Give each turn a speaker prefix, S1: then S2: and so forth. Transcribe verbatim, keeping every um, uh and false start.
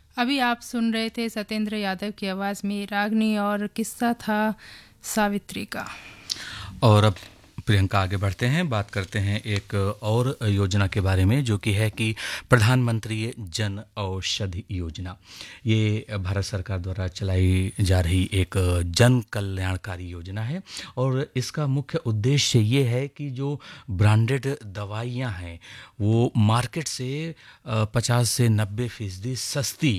S1: अभी आप सुन रहे थे सत्येंद्र यादव की आवाज़ में रागनी और किस्सा था सावित्री का।
S2: और अब प्रियंका आगे बढ़ते हैं, बात करते हैं एक और योजना के बारे में जो कि है कि प्रधानमंत्री जन औषधि योजना। ये भारत सरकार द्वारा चलाई जा रही एक जन कल्याणकारी योजना है और इसका मुख्य उद्देश्य ये है कि जो ब्रांडेड दवाइयाँ हैं वो मार्केट से पचास से नब्बे फीसदी सस्ती